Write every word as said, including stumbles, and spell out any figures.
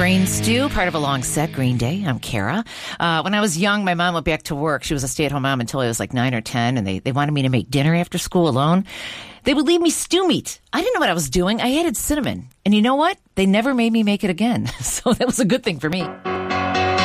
Brain Stew, part of a long set, Green Day. I'm Kara. Uh, when I was young, my mom went back to work. She was a stay-at-home mom until I was like nine or ten, and they, they wanted me to make dinner after school alone. They would leave me stew meat. I didn't know what I was doing. I added cinnamon. And you know what? They never made me make it again. So that was a good thing for me.